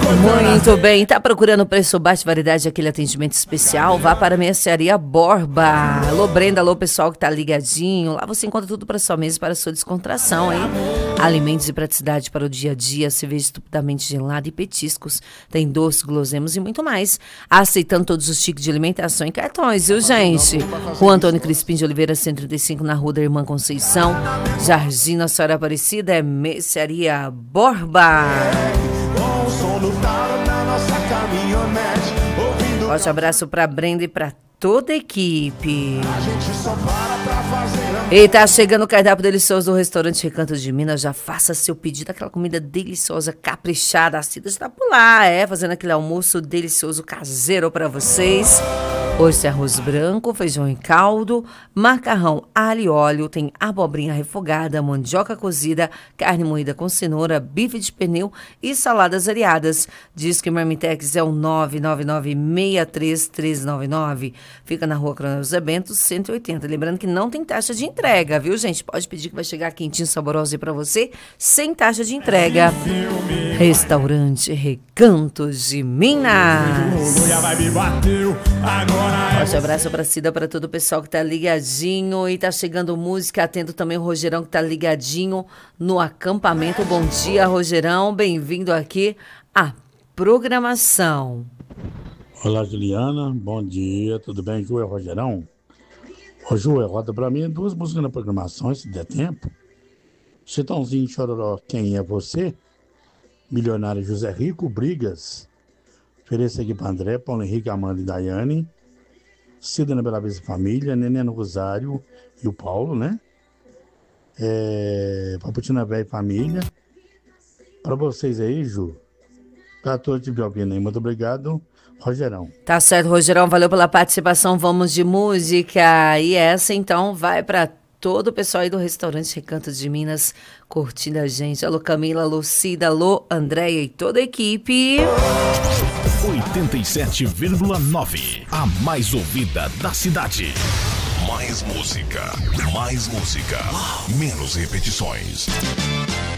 Muito bem, tá procurando preço baixo, variedade, aquele atendimento especial? Vá para a Mercearia Borba. Alô Brenda, alô pessoal que tá ligadinho. Lá você encontra tudo para sua mesa e para a sua descontração, hein? Alimentos e praticidade para o dia a dia, cerveja estupidamente gelada e petiscos. Tem doces, guloseimas e muito mais. Aceitando todos os tipos de alimentação em cartões, viu gente? Rua Antônio Crispim de Oliveira, 135, na Rua da Irmã Conceição. Jardim Nossa Senhora Aparecida, é Mercearia Borba. Forte abraço pra Brenda e pra toda a equipe. E tá chegando o cardápio delicioso do restaurante Recanto de Minas. Já faça seu pedido, aquela comida deliciosa, caprichada. A Cida está por lá, fazendo aquele almoço delicioso caseiro pra vocês. Hoje tem arroz branco, feijão em caldo, macarrão alho e óleo, tem abobrinha refogada, mandioca cozida, carne moída com cenoura, bife de pernil e saladas variadas. Diz que Marmitex é o 999-63399. Fica na Rua Coronel José Bento, 180. Lembrando que não tem taxa de entrega, viu, gente? Pode pedir que vai chegar quentinho, saboroso aí pra você, sem taxa de entrega. Restaurante Recantos de Minas. Forte abraço pra Cida, pra todo o pessoal que tá ligadinho e tá chegando música, atendo também o Rogerão que tá ligadinho no acampamento. Bom dia, Rogerão, bem-vindo aqui à programação. Olá, Juliana, bom dia, tudo bem? Ju, é Rogerão. Ô, Ju, roda pra mim 2 músicas na programação, se der tempo. Chitãozinho Chororó, Quem é Você? Milionário José Rico, Brigas. Ofereço aqui para André, Paulo Henrique, Amanda e Daiane. Cida na Bela Vista Família, Nenê no Rosário e o Paulo, né? Paputina Velha e Família. Para vocês aí, Ju. Para todos que estiverem ouvindo aí, muito obrigado, Rogerão. Tá certo, Rogerão, valeu pela participação. Vamos de música. E essa, então, vai para todo o pessoal aí do restaurante Recantos de Minas curtindo a gente. Alô Camila, alô Cida, alô Andréia e toda a equipe. 87,9, a mais ouvida da cidade. Mais música, menos repetições.